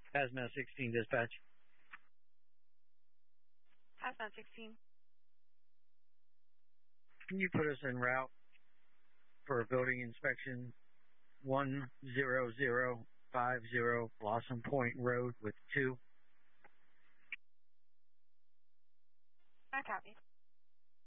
Hazmat 16 dispatch. Hazmat 16. Can you put us en route for a building inspection 10050 Blossom Point Road with 2? I copy.